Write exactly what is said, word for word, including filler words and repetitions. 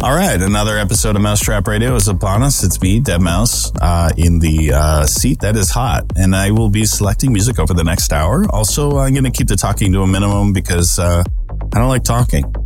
All right, another episode of Mousetrap Radio is upon us. It's me, Dead Mouse, uh, in the uh, seat that is hot, and I will be selecting music over the next hour. Also, I'm going to keep the talking to a minimum because uh, I don't like talking.